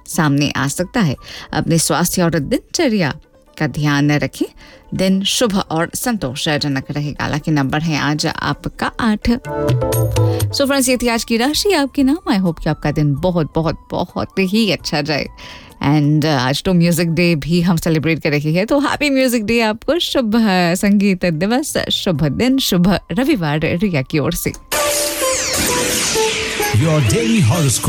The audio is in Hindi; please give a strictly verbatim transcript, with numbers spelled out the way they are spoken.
सामने आ सकता है। अपने स्वास्थ्य और दिनचर्या का ध्यान रखें। दिन शुभ और संतोषजनक रहेगा। हालांकि नंबर है आज आपका आठ। सो फ्रेंड्स, ये थी आज की राशि आपके नाम। आई होप कि आपका दिन बहुत बहुत बहुत ही अच्छा जाए। एंड आज तो म्यूजिक डे भी हम सेलिब्रेट कर रहे हैं, तो हैप्पी म्यूजिक डे आपको। शुभ संगीत दिवस, शुभ दिन, शुभ रविवार रिया की ओर से। Your daily horoscope